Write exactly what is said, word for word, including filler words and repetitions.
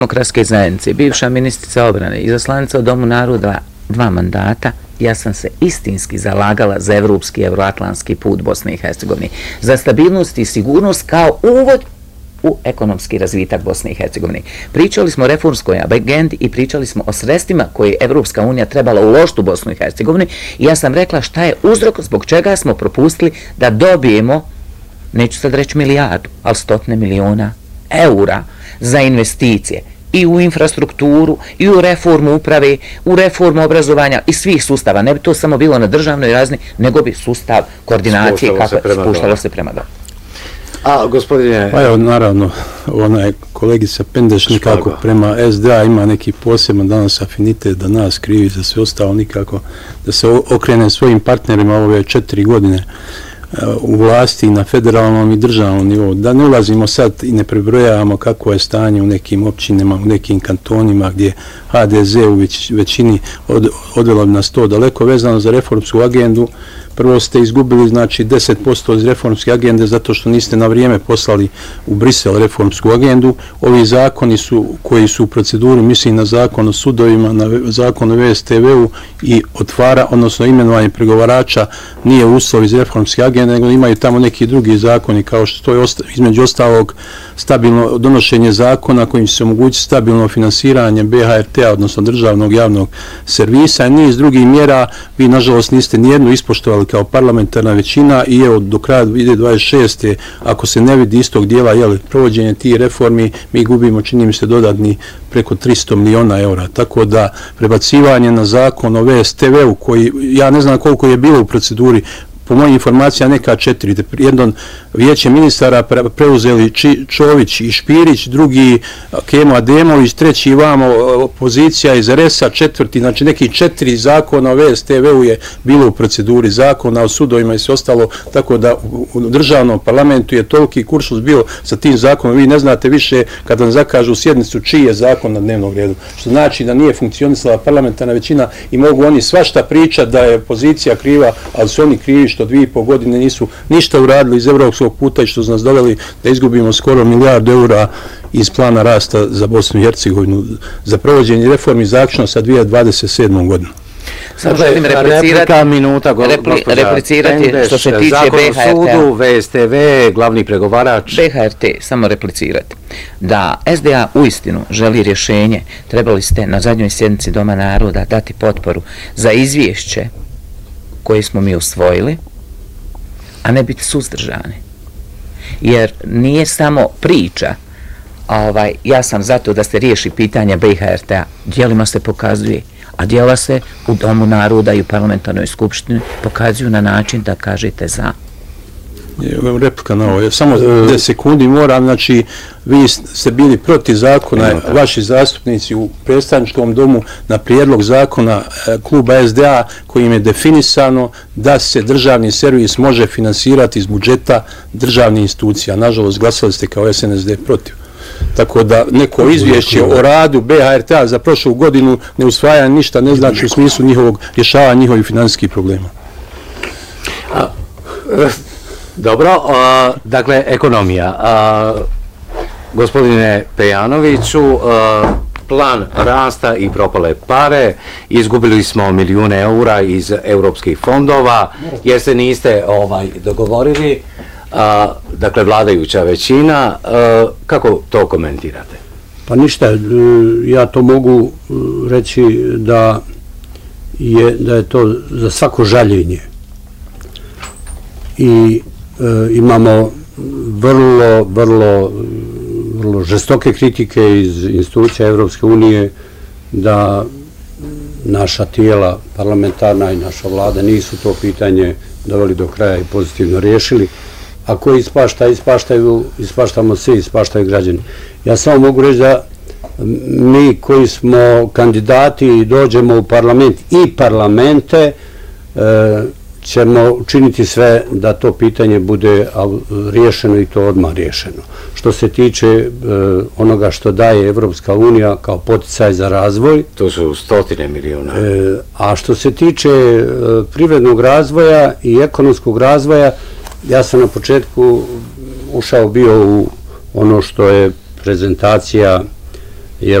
demokratske zajednice, bivša ministrica obrane, izaslanica u Domu naroda dva mandata, ja sam se istinski zalagala za evropski i evroatlantski put Bosne i Hercegovine, za stabilnost i sigurnost kao uvod u ekonomski razvitak Bosne i Hercegovine. Pričali smo o reformskoj agendi i pričali smo o sredstvima koje je Evropska unija trebala uložiti u Bosnu i Hercegovini i ja sam rekla šta je uzrok zbog čega smo propustili da dobijemo, neću sad reći milijardu, ali stotine miliona eura za investicije i u infrastrukturu, i u reformu uprave, u reformu obrazovanja i svih sustava. Ne bi to samo bilo na državnoj razini, nego bi sustav koordinacije spuštalo se prema dole. A, gospodine... Pa evo, naravno, onaj kolegica Pendeš nikako prema S D A ima neki poseban danas afinitet da nas krivi za sve ostalo, nikako da se okrene svojim partnerima ove četiri godine u vlasti na federalnom i državnom nivou. Da ne ulazimo sad i ne prebrojavamo kako je stanje u nekim općinama, u nekim kantonima gdje H D Z u većini od, odvelo bi nas to daleko vezano za reformsku agendu. Prvo ste izgubili znači deset posto iz reformske agende zato što niste na vrijeme poslali u Brisel reformsku agendu. Ovi zakoni su koji su u proceduri, mislim na zakon o sudovima, na zakon o V S T V-u i otvara, odnosno imenovanje pregovarača nije uslov iz reformske agende, nego imaju tamo neki drugi zakoni kao što je između ostalog stabilno donošenje zakona kojim će se omogućiti stabilno finansiranje B H R T-a, odnosno državnog javnog servisa i niz drugih mjera. Vi nažalost niste nijednu ispoštovali kao parlamentarna većina i evo do kraja dvije hiljade dvadeset šeste. ako se ne vidi istog dijela jel, provođenje tih reformi, mi gubimo, čini mi se, dodatni preko tristo miliona eura. Tako da prebacivanje na zakon o V S T V-u, koji ja ne znam koliko je bilo u proceduri, po mojim informacijama neka četiri. Jednom vijeće ministara preuzeli Či, Čović i Špirić, drugi Kemo Ademović, treći vamo opozicija iz R S A, četvrti, znači neki četiri zakona o V S T V-u je bilo u proceduri, zakona o sudovima i sve ostalo, tako da u državnom parlamentu je toliki kuršus bio sa tim zakonom. Vi ne znate više kad vam zakažu sjednicu čiji je zakon na dnevnom redu, što znači da nije funkcionisala parlamentarna većina i mogu oni svašta pričati da je opozicija kriva, ali su oni krivi što dvije i po godine nisu ništa uradili iz evropskog puta i što su nas doveli da izgubimo skoro milijardu eura iz plana rasta za Bosnu i Hercegovinu za provođenje reformi zaključno sa dvije hiljade dvadeset sedmom godinom. Sad želim replicirati, minuta, go, repli, replicirati Pendeš, što se tiče B H R T-a. Sudu, V S T V, glavni pregovarač. B H R T, samo replicirati. Da S D A uistinu želi rješenje, trebali ste na zadnjoj sjednici Doma naroda dati potporu za izvješće koje smo mi usvojili, a ne biti suzdržani. Jer nije samo priča, ovaj, ja sam zato da se riješi pitanja B H R T-a, djelima se pokazuje, a djela se u Domu naroda i u parlamentarnoj skupštini pokazuju na način da kažete za. Evo replika na ovo, samo deset sekundi moram, znači vi ste bili protiv zakona, vaši zastupnici u predstavničkom domu na prijedlog zakona kluba S D A kojim je definisano da se državni servis može finansirati iz budžeta državnih institucija. Nažalost, glasali ste kao S N S D protiv. Tako da neko izvješće o radu B H R T-a za prošlu godinu ne usvaja ništa, ne znači u smislu njihovog rješavanja njihovih financijskih problema. A, Dobro, a, dakle, ekonomija. A, gospodine Pejanoviću, a, plan rasta i propale pare, izgubili smo milijune eura iz europskih fondova, jer se niste ovaj, dogovorili, a, dakle, vladajuća većina. A, kako to komentirate? Pa ništa, ja to mogu reći da je, da je to za svako žaljenje. I e, imamo vrlo, vrlo, vrlo žestoke kritike iz institucija Evropske unije da naša tijela parlamentarna i naša vlada nisu to pitanje doveli do kraja i pozitivno riješili. A koji ispašta, ispaštaju, ispaštamo svi, ispaštaju građani. Ja samo mogu reći da mi koji smo kandidati i dođemo u parlament i parlamente, e, ćemo učiniti sve da to pitanje bude riješeno i to odmah riješeno. Što se tiče e, onoga što daje Evropska unija kao poticaj za razvoj. To su stotine miliona. E, a što se tiče e, privrednog razvoja i ekonomskog razvoja, ja sam na početku ušao bio u ono što je prezentacija